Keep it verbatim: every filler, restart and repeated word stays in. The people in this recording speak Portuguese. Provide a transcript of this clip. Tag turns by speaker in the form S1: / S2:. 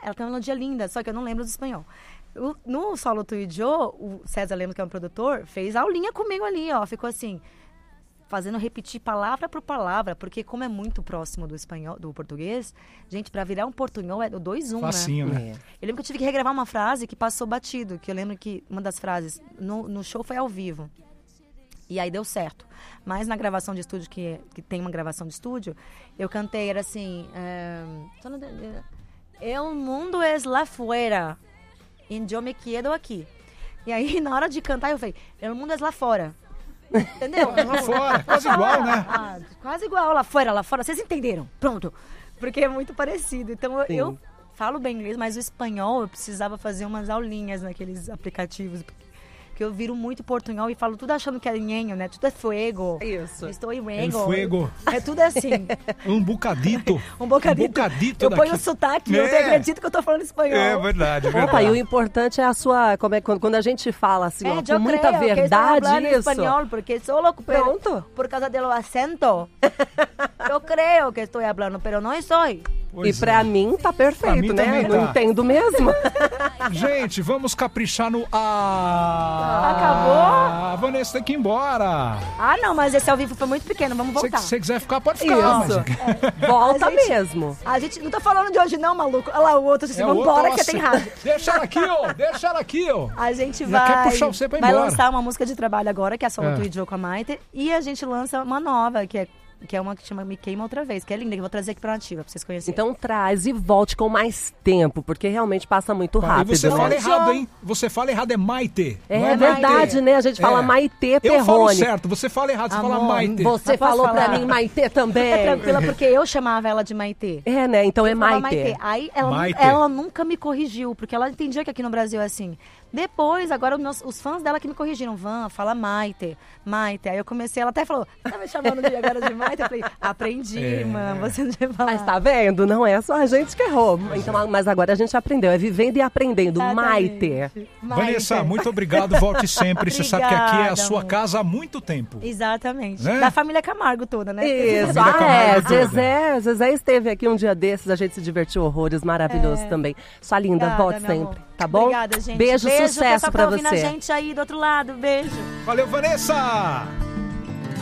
S1: ela tem uma melodia linda, só que eu não lembro do espanhol. O, no Solo Tu e Joe, o César Lemos, que é um produtor, fez aulinha comigo ali, ó. Ficou assim, fazendo repetir palavra por palavra, porque como é muito próximo do espanhol, do português, gente, pra virar um portunhol é do dois um,
S2: facinho,
S1: né?
S2: né?
S1: Eu lembro que eu tive que regravar uma frase que passou batido, que eu lembro que uma das frases no, no show foi ao vivo. E aí deu certo. Mas na gravação de estúdio, que, que tem uma gravação de estúdio, eu cantei, era assim... El mundo es lá fora, e eu me quedo aqui. E aí, na hora de cantar, eu falei, el mundo es lá fora. Entendeu?
S2: Lá fora, quase igual, né?
S1: Ah, quase igual, lá fora, lá fora. Vocês entenderam? Pronto. Porque é muito parecido. Então, eu, eu falo bem inglês, mas o espanhol, eu precisava fazer umas aulinhas naqueles aplicativos. Que eu viro muito portunhol e falo tudo achando que é nhenho, né? Tudo é fuego.
S3: Isso.
S1: Estou em
S2: El
S1: fuego.
S2: fuego.
S1: É tudo assim.
S2: Um bocadito.
S1: Um bocadito.
S2: Um bocadito
S1: eu ponho
S2: daqui.
S1: o sotaque,
S2: É.
S1: eu não acredito que eu tô falando espanhol.
S2: É verdade, é verdade.
S3: Opa, e o importante é a sua... Como é, quando, quando a gente fala assim, ó,
S1: É,
S3: com
S1: eu
S3: muita
S1: creo que estou
S3: verdade,
S1: hablando
S3: isso.
S1: espanhol, porque solo por,
S3: Pronto.
S1: por causa do acento. Eu creio que estou falando, mas não sou.
S2: Pois
S3: e pra
S2: é.
S3: mim tá perfeito,
S2: mim
S3: né?
S2: também
S3: Não
S2: tá.
S3: entendo mesmo.
S2: Gente, vamos caprichar no... Ah,
S1: Acabou?
S2: A Vanessa tem que ir embora.
S1: Ah, não, mas esse ao vivo foi muito pequeno, vamos
S2: Se
S1: voltar.
S2: você quiser ficar, pode ficar.
S3: Isso.
S2: Mas...
S3: Volta
S1: A gente-
S3: mesmo.
S1: A gente não tá falando de hoje não, maluco. Olha lá o outro, assim,
S2: É,
S1: vamos
S2: o outro,
S1: embora que
S2: nossa.
S1: tem rádio.
S2: Deixa ela aqui, ó. Deixa ela aqui, ó.
S1: A gente
S2: Já
S1: vai,
S2: quer puxar você pra ir
S1: vai
S2: embora.
S1: lançar uma música de trabalho agora, que é a Solo
S2: É.
S1: Tu e Joe com a Maite. E a gente lança uma nova, que é, que é uma que chama Me Queima Outra Vez, que é linda, que eu vou trazer aqui pra Nativa, pra vocês conhecerem.
S3: Então traz e volte com mais tempo, porque realmente passa muito rápido,
S2: E você
S3: né?
S2: fala
S1: né?
S2: errado, hein? Você fala errado, é Maite.
S3: É,
S2: não é
S3: verdade,
S2: Maite.
S3: né? A gente fala
S2: É.
S3: Maite
S2: Eu falo
S3: Perrone.
S2: certo, você fala errado, você fala
S1: Amor,
S2: Maite.
S3: Você
S1: Mas posso
S3: falou pra
S1: falar?
S3: mim Maite também.
S1: Fica tranquila, porque eu chamava ela de Maitê.
S3: É, né? Então é
S1: Eu falava
S3: Maite.
S1: Aí ela, nu-
S2: Maite.
S1: ela nunca me corrigiu, porque ela entendia que aqui no Brasil é assim. Depois, agora os, meus- os fãs dela que me corrigiram. Van, fala Maite, Maite. Aí eu comecei, ela até falou, tá me chamando de agora de Maite? Eu falei, aprendi,
S2: É.
S1: irmã, você não vai falar.
S3: Mas tá vendo? Não é só a gente que errou. Então, mas agora a gente aprendeu. É vivendo e aprendendo. Maite.
S1: Exatamente. Maite.
S2: Vanessa, muito obrigado, volte sempre. Você sabe que aqui é a
S1: Obrigada,
S2: sua
S1: amor.
S2: casa há muito tempo.
S1: Exatamente.
S2: Né?
S1: Da família Camargo toda, né?
S3: Isso,
S2: Família
S3: ah, é,
S2: Camargo toda.
S3: Zezé, Zezé esteve aqui um dia desses, a gente se divertiu horrores, maravilhoso também. Sua linda,
S1: Obrigada,
S3: volte
S1: meu
S3: sempre,
S1: amor.
S3: tá bom?
S1: Obrigada, gente.
S3: Beijo,
S1: Beijo
S3: sucesso
S1: pessoal que
S3: pra
S1: tá ouvindo
S3: você.
S1: a gente aí do outro lado. Beijo.
S2: Valeu, Vanessa!